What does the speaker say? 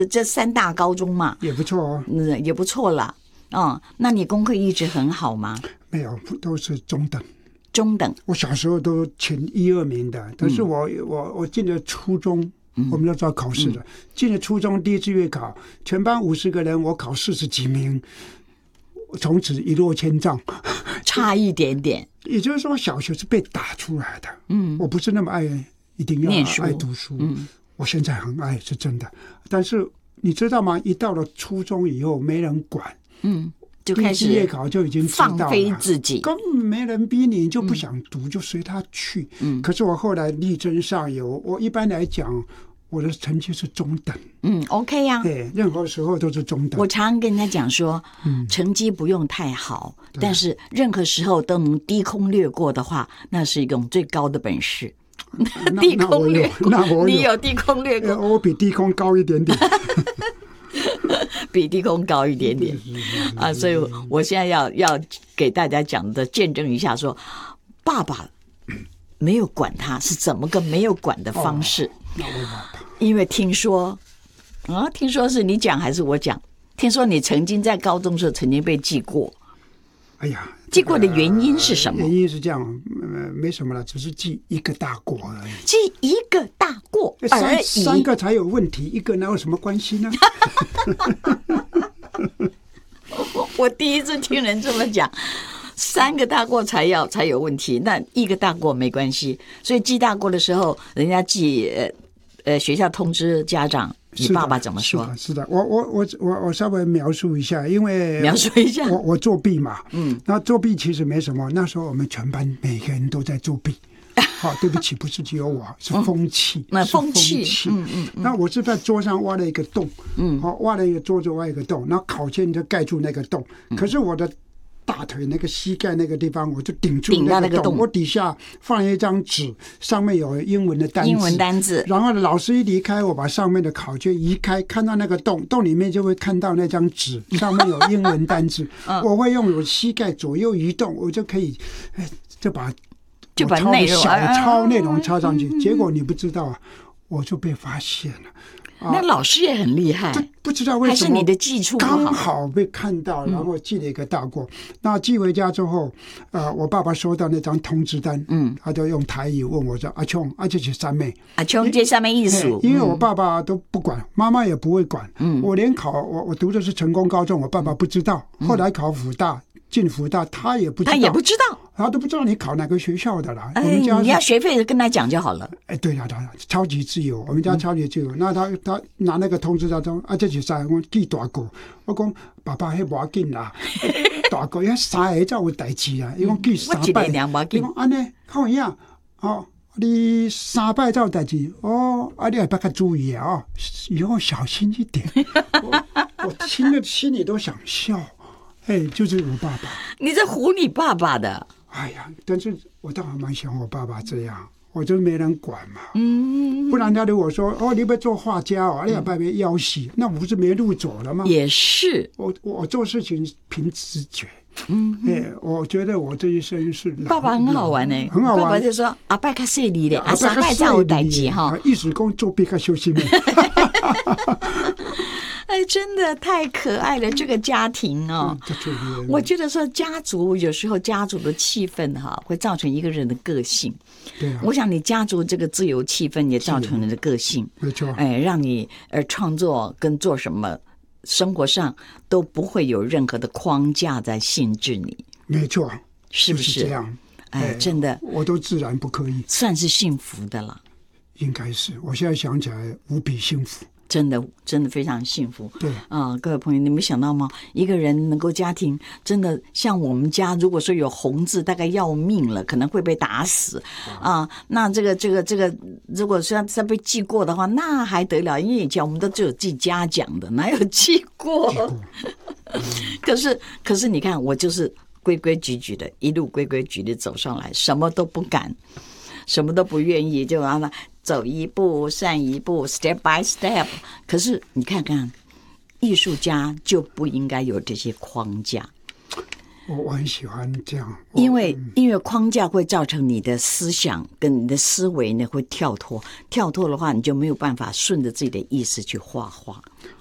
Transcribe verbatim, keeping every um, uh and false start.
这三大高中嘛， 也不错哦， 嗯，也不错了。嗯，那你功课一直很好吗？ 没有，都是中等。 中等。 我小时候都前一二名的，但是我、嗯、我我进了初中，嗯、我们都知道考试的，嗯、进了初中第一次月考，全班五十个人，我考四十几名，从此一落千丈， 差一点点。 也就是说，小学是被打出来的。嗯，我不是那么爱一定要爱读书，嗯，我现在很爱是真的，但是你知道吗？一到了初中以后，没人管， 嗯。就开始月考就已经放飞自己， 根本没人逼你，你就不想读，嗯、就随他去。嗯，可是我后来力争上游，我一般来讲，我的成绩是中等。 嗯 ，OK 呀、啊， 对，任何时候都是中等。 我常常跟人家讲说，嗯，成绩不用太好，但是任何时候都能低空掠过的话，那是一种最高的本事。低空掠过， 那我有， 你有低空掠过， 我比低空高一点点。 比低空高一点点啊，所以我现在要要给大家讲的见证一下说，说爸爸没有管他是怎么个没有管的方式。 哦、 因为听说啊，听说是你讲还是我讲？听说你曾经在高中时候曾经被记过。 哎呀， 记过的原因是什么？ 原因是这样，呃，没什么了，只是记一个大过而已。 记一个大过而已， 三个才有问题，一个哪有什么关系呢？ 我第一次听人这么讲，三个大过才要才有问题，那一个大过没关系。所以记大过的时候，人家记呃呃学校通知家长。你爸爸怎么说？ 是的，是的，我我我我我稍微描述一下，因为描述一下， 我我作弊嘛，嗯，那作弊其实没什么，那时候我们全班每个人都在作弊。好、哦，对不起，不是只有我，是风气， 那、嗯、 风气， 嗯嗯嗯。那我是在桌上挖了一个洞，嗯，好、哦，挖了一个桌子挖一个洞，然后考卷就盖住那个洞，嗯、可是我的大腿那个膝盖那个地方，我就顶住那个 洞, 个洞我底下放了一张纸，上面有英文的单字， 英文单字。 然后老师一离开，我把上面的考卷移开，看到那个洞，洞里面就会看到那张纸，上面有英文单字。嗯、我会用我膝盖左右移动，我就可以，哎，就把就把内容小抄内容抄上去。嗯、结果你不知道啊，我就被发现了。 那老师也很厉害， 不知道为什么， 还是你的记触不好， 刚好被看到，然后记了一个大过。嗯、那寄回家之后，呃，我爸爸收到那张通知单，嗯，他就用台语问我说：“阿琼，阿这是三妹， 阿琼这上面意思。” 因为我爸爸都不管，妈妈也不会管。嗯，我连考我我读的是成功高中，我爸爸不知道。后来考辅大，进辅大，他也不知道， 他也不知道。 他都不知道你考哪个学校的啦。 哎、 我们家你要学费跟他讲就好了。 哎，对了，他超级自由，我们家超级自由。嗯、那他他拿那个通知单说啊，这是三，我记大过。我讲爸爸，迄无要紧啦，大过遐三个才有代志啊。伊讲记三摆，伊讲安尼，看一样哦。你三摆才有代志哦，啊，你也不要注意啊，哦，以后小心一点。我, 我听了心里都想笑。哎，就是我爸爸。 你在唬你爸爸的？ 哎呀，但是我倒还蛮喜欢我爸爸这样，我就没人管嘛。嗯，不然他如果说哦，你不要做画家哦，你也不要要死，那我不是没路走了吗？ 也是， 我我做事情凭直觉。嗯，哎，我觉得我这一生是爸爸很好玩呢， 很好玩。 爸爸就说阿拜较细腻的，阿三拜才有代志哈， 意思讲做比较小心的。 哎，真的太可爱了，这个家庭哦。嗯、我觉得说家族有时候家族的气氛哈、啊，会造成一个人的个性。 对、啊， 我想你家族这个自由气氛也造成了你的个性。 没错。 哎，让你呃创作跟做什么，生活上都不会有任何的框架在限制你。 没错， 是不是、 就是这样？ 哎，真的， 我都自然不刻意， 算是幸福的了。 应该是，我现在想起来无比幸福。 真的，真的非常幸福。 对啊、呃，各位朋友，你们想到吗？一个人能够家庭，真的像我们家，如果说有红字，大概要命了，可能会被打死啊、呃。那这个、这个、这个，如果是他被记过的话，那还得了？因为以前我们都只有记嘉奖的，哪有记过？过嗯、可是，可是你看，我就是规规矩矩的，一路规规矩矩走上来，什么都不敢，什么都不愿意，就让他。走一步算一步 ，step by step。可是你看看，艺术家就不应该有这些框架。 我我很喜欢这样， 因为因为框架会造成你的思想跟你的思维呢会跳脱，跳脱的话你就没有办法顺着自己的意识去画画。